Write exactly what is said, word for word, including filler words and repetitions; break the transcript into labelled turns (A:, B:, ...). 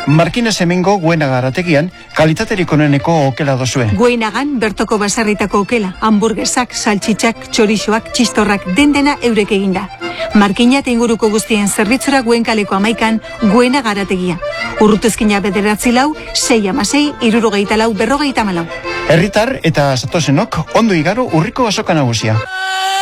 A: Markinez hemengo Guenaga arategian kalitaterik oneneko okela dozue.
B: Guenagan bertoko baserritako okela, hamburguesak, saltxitxak, txorixoak, txistorrak, dendena eurek eginda. Markina eta inguruko guztien zerbitzura Guenkaleko amaikan Guenaga arategia. Urrutezkina bederatzi lau, sei amasei, irurogeita lau, berrogeita malau.
A: Herritar eta zatozenok ondo igaro urriko azoka nagusia.